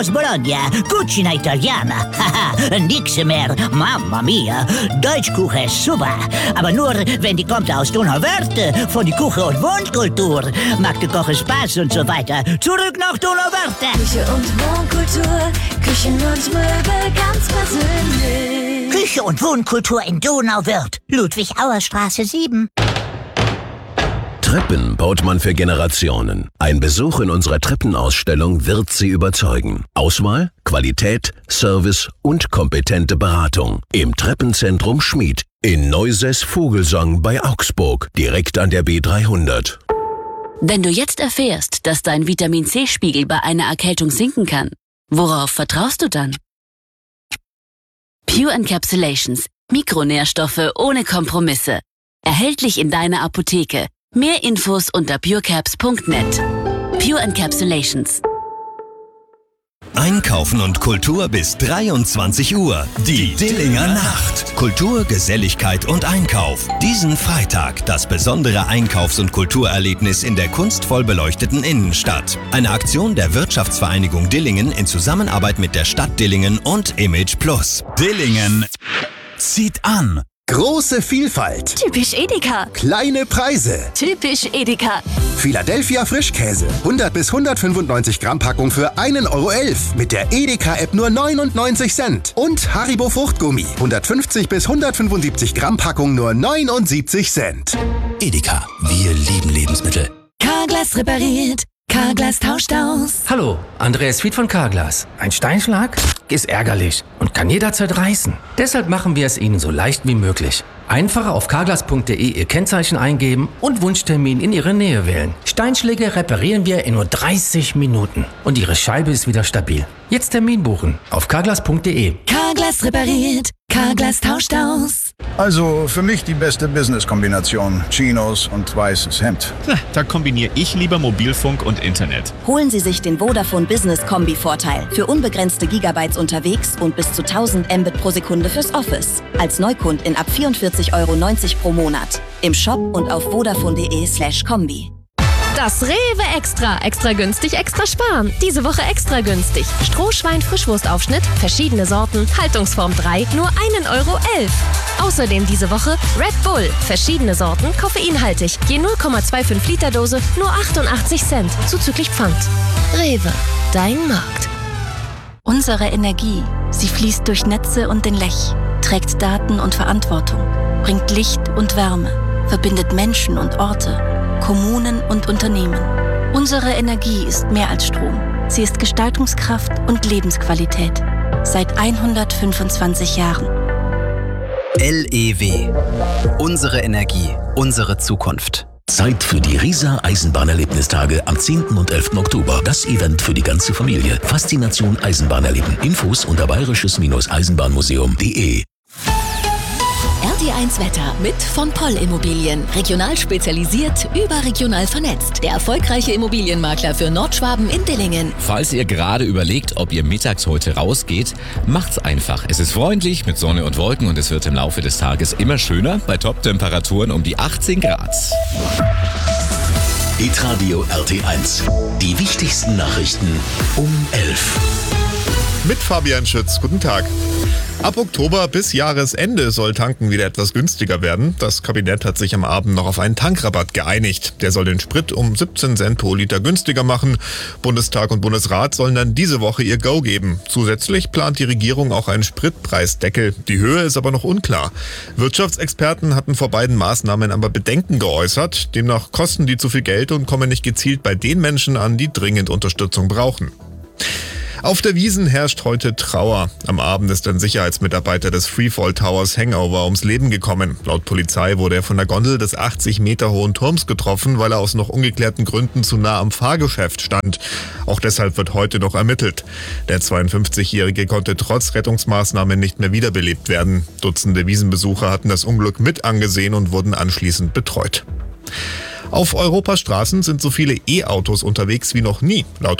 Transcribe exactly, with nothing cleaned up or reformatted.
aus Bologna, Cucina Italiana. Haha, nix mehr, Mamma mia. Deutschkuche ist super, aber nur, wenn die kommt aus Donauwörth, von die Küche und Wohnkultur. Macht der Kochen Spaß und so weiter. Zurück nach Donauwörth. Küche und Wohnkultur, Küchen und Möbel ganz persönlich. Küche und Wohnkultur in Donauwörth, Ludwig-Auer-Straße sieben. Treppen baut man für Generationen. Ein Besuch in unserer Treppenausstellung wird Sie überzeugen. Auswahl, Qualität, Service und kompetente Beratung. Im Treppenzentrum Schmied in Neusäß-Vogelsang bei Augsburg, direkt an der B dreihundert. Wenn du jetzt erfährst, dass dein Vitamin-C-Spiegel bei einer Erkältung sinken kann, worauf vertraust du dann? Pure Encapsulations. Mikronährstoffe ohne Kompromisse. Erhältlich in deiner Apotheke. Mehr Infos unter purecaps punkt net. Pure Encapsulations. Einkaufen und Kultur bis dreiundzwanzig Uhr. Die Dillinger Nacht. Kultur, Geselligkeit und Einkauf. Diesen Freitag das besondere Einkaufs- und Kulturerlebnis in der kunstvoll beleuchteten Innenstadt. Eine Aktion der Wirtschaftsvereinigung Dillingen in Zusammenarbeit mit der Stadt Dillingen und Image Plus. Dillingen zieht an. Große Vielfalt. Typisch Edeka. Kleine Preise. Typisch Edeka. Philadelphia Frischkäse. hundert bis hundertfünfundneunzig Gramm Packung für einen Euro elf. Mit der Edeka-App nur neunundneunzig Cent. Und Haribo Fruchtgummi. hundertfünfzig bis hundertfünfundsiebzig Gramm Packung nur neunundsiebzig Cent. Edeka. Wir lieben Lebensmittel. Carglass repariert. Carglass tauscht aus. Hallo, Andreas Fied von Carglass. Ein Steinschlag ist ärgerlich und kann jederzeit reißen. Deshalb machen wir es Ihnen so leicht wie möglich. Einfach auf carglass punkt de Ihr Kennzeichen eingeben und Wunschtermin in Ihre Nähe wählen. Steinschläge reparieren wir in nur dreißig Minuten und Ihre Scheibe ist wieder stabil. Jetzt Termin buchen auf carglass punkt de. Carglass repariert. Carglass tauscht aus. Also für mich die beste Business-Kombination. Chinos und weißes Hemd. Da kombiniere ich lieber Mobilfunk und Internet. Holen Sie sich den Vodafone Business Kombi-Vorteil. Für unbegrenzte Gigabytes unterwegs und bis zu tausend Mbit pro Sekunde fürs Office. Als Neukundin ab vierundvierzig Euro neunzig pro Monat. Im Shop und auf vodafone punkt de slash kombi. Das Rewe Extra. Extra günstig, extra sparen. Diese Woche extra günstig. Strohschwein Frischwurstaufschnitt, verschiedene Sorten, Haltungsform drei, nur einen Euro elf. Außerdem diese Woche Red Bull, verschiedene Sorten, koffeinhaltig. Je null Komma fünfundzwanzig Liter Dose, nur achtundachtzig Cent, zuzüglich Pfand. Rewe, dein Markt. Unsere Energie, sie fließt durch Netze und den Lech, trägt Daten und Verantwortung, bringt Licht und Wärme, verbindet Menschen und Orte, Kommunen und Unternehmen. Unsere Energie ist mehr als Strom. Sie ist Gestaltungskraft und Lebensqualität. Seit hundertfünfundzwanzig Jahren. L E W. Unsere Energie, unsere Zukunft. Zeit für die Riesa Eisenbahnerlebnistage am zehnten und elften Oktober. Das Event für die ganze Familie. Faszination Eisenbahn erleben. Infos unter bayerisches Eisenbahnmuseum punkt de. R T eins Wetter mit von Poll Immobilien. Regional spezialisiert, überregional vernetzt. Der erfolgreiche Immobilienmakler für Nordschwaben in Dillingen. Falls ihr gerade überlegt, ob ihr mittags heute rausgeht, macht's einfach. Es ist freundlich mit Sonne und Wolken und es wird im Laufe des Tages immer schöner bei Top-Temperaturen um die achtzehn Grad. Hitradio R T eins. Die wichtigsten Nachrichten um elf. Mit Fabian Schütz. Guten Tag. Ab Oktober bis Jahresende soll Tanken wieder etwas günstiger werden. Das Kabinett hat sich am Abend noch auf einen Tankrabatt geeinigt. Der soll den Sprit um siebzehn Cent pro Liter günstiger machen. Bundestag und Bundesrat sollen dann diese Woche ihr Go geben. Zusätzlich plant die Regierung auch einen Spritpreisdeckel. Die Höhe ist aber noch unklar. Wirtschaftsexperten hatten vor beiden Maßnahmen aber Bedenken geäußert. Demnach kosten die zu viel Geld und kommen nicht gezielt bei den Menschen an, die dringend Unterstützung brauchen. Auf der Wiesn herrscht heute Trauer. Am Abend ist ein Sicherheitsmitarbeiter des Freefall Towers Hangover ums Leben gekommen. Laut Polizei wurde er von der Gondel des achtzig Meter hohen Turms getroffen, weil er aus noch ungeklärten Gründen zu nah am Fahrgeschäft stand. Auch deshalb wird heute noch ermittelt. Der zweiundfünfzigjährige konnte trotz Rettungsmaßnahmen nicht mehr wiederbelebt werden. Dutzende Wiesnbesucher hatten das Unglück mit angesehen und wurden anschließend betreut. Auf Europas Straßen sind so viele E-Autos unterwegs wie noch nie. Laut